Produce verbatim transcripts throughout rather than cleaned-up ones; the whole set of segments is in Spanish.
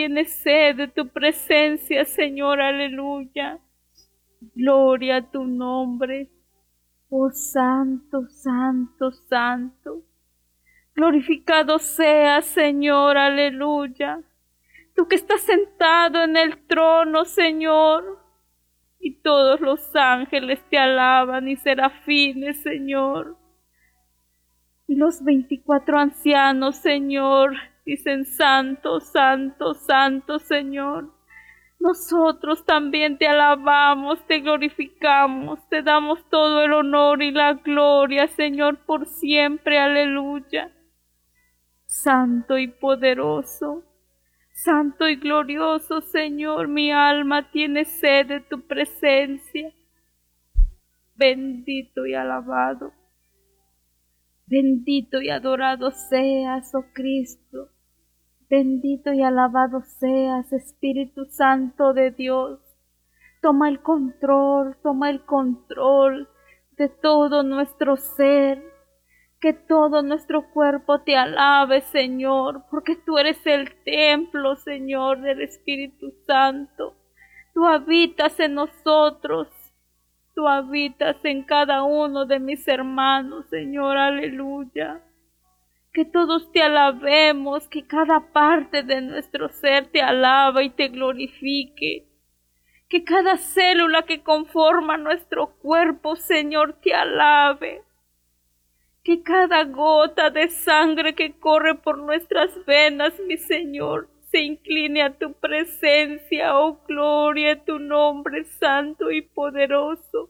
tiene sed de tu presencia, Señor, aleluya. Gloria a tu nombre. Oh santo, santo, santo. Glorificado sea, Señor, aleluya. Tú que estás sentado en el trono, Señor, y todos los ángeles te alaban y serafines, Señor. Y los veinticuatro ancianos, Señor, dicen santo, santo, santo, Señor. Nosotros también te alabamos, te glorificamos, te damos todo el honor y la gloria, Señor, por siempre, aleluya. Santo y poderoso, santo y glorioso, Señor, mi alma tiene sed de tu presencia. Bendito y alabado, bendito y adorado seas, oh Cristo. Bendito y alabado seas, Espíritu Santo de Dios. Toma el control, toma el control de todo nuestro ser. Que todo nuestro cuerpo te alabe, Señor, porque tú eres el templo, Señor, del Espíritu Santo. Tú habitas en nosotros, tú habitas en cada uno de mis hermanos, Señor, aleluya. Que todos te alabemos, que cada parte de nuestro ser te alaba y te glorifique. Que cada célula que conforma nuestro cuerpo, Señor, te alabe. Que cada gota de sangre que corre por nuestras venas, mi Señor, se incline a tu presencia, oh gloria a tu nombre santo y poderoso.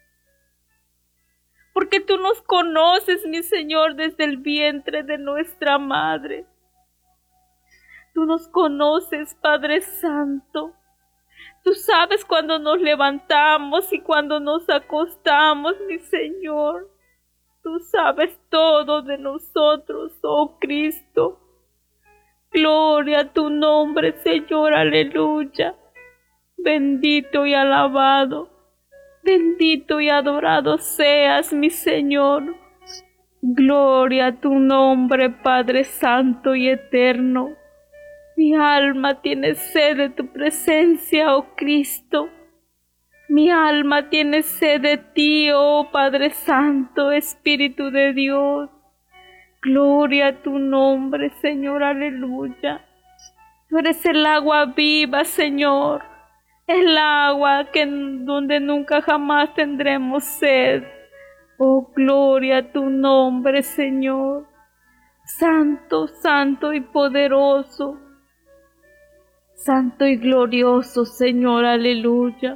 Porque tú nos conoces, mi Señor, desde el vientre de nuestra madre. Tú nos conoces, Padre Santo. Tú sabes cuando nos levantamos y cuando nos acostamos, mi Señor. Tú sabes todo de nosotros, oh Cristo. Gloria a tu nombre, Señor, aleluya. Bendito y alabado. Bendito y adorado seas, mi Señor. Gloria a tu nombre, Padre Santo y eterno. Mi alma tiene sed de tu presencia, oh Cristo. Mi alma tiene sed de ti, oh Padre Santo, Espíritu de Dios. Gloria a tu nombre, Señor, aleluya. Tú eres el agua viva, Señor. El agua que donde nunca jamás tendremos sed. Oh, gloria a tu nombre, Señor. Santo, santo y poderoso. Santo y glorioso, Señor, aleluya.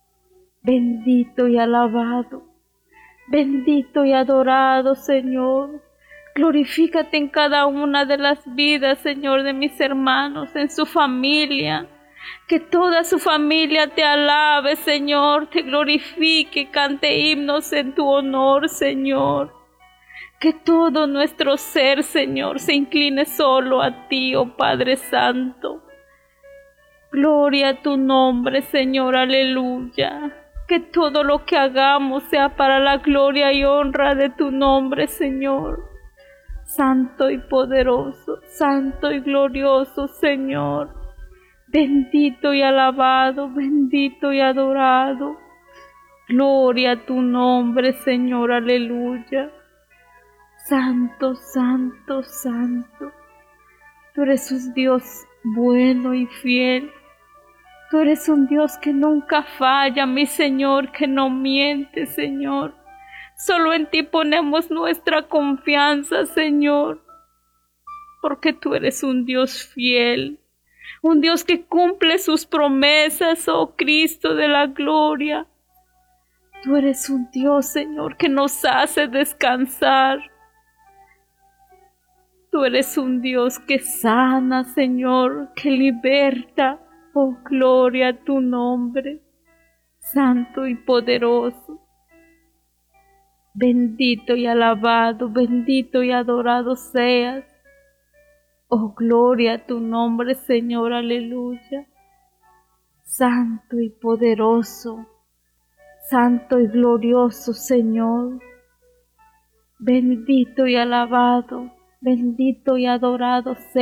Bendito y alabado. Bendito y adorado, Señor. Glorifícate en cada una de las vidas, Señor, de mis hermanos, en su familia. Que toda su familia te alabe, Señor, te glorifique, cante himnos en tu honor, Señor. Que todo nuestro ser, Señor, se incline solo a ti, oh Padre Santo. Gloria a tu nombre, Señor, aleluya. Que todo lo que hagamos sea para la gloria y honra de tu nombre, Señor. Santo y poderoso, santo y glorioso, Señor. Bendito y alabado, bendito y adorado. Gloria a tu nombre, Señor, aleluya. Santo, santo, santo. Tú eres un Dios bueno y fiel. Tú eres un Dios que nunca falla, mi Señor, que no miente, Señor. Solo en ti ponemos nuestra confianza, Señor. Porque tú eres un Dios fiel. Un Dios que cumple sus promesas, oh Cristo de la gloria. Tú eres un Dios, Señor, que nos hace descansar. Tú eres un Dios que sana, Señor, que liberta. Oh, gloria a tu nombre, santo y poderoso. Bendito y alabado, bendito y adorado seas. Oh, gloria a tu nombre, Señor, aleluya. Santo y poderoso, santo y glorioso, Señor. Bendito y alabado, bendito y adorado seas.